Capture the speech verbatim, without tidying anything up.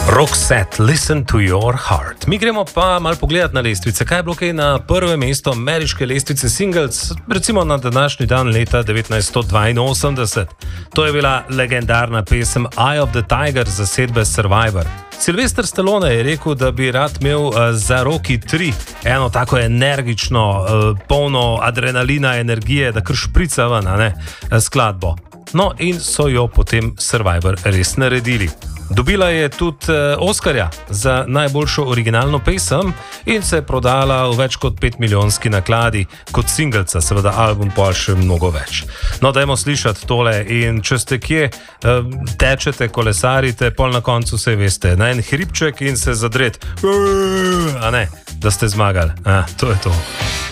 Roxette, Listen to Your Heart. Mi gremo pa malo pogledati na lestvice. Kaj je bilo kaj na prvem mestu ameriške lestvice singles, recimo na današnji dan leta devetnajststo dvainosemdeset. To je bila legendarna pesem Eye of the Tiger zasedbe Survivor. Sylvester Stallone je rekel, da bi rad imel uh, za Rocky tri eno tako energično, uh, polno adrenalina, energije, da kar šprica ven, a ne, skladbo. No, in so jo potem Survivor res naredili. Dobila je tudi uh, Oskarja za najboljšo originalno pesem in se je prodala v več kot pet milijonski nakladi kot singelca, seveda album pa še mnogo več. No, dajmo slišati tole in če ste kje, uh, tečete, kolesarite, pol na koncu se veste, na en hribček in se zadret, a ne, da ste zmagali. A, to je to.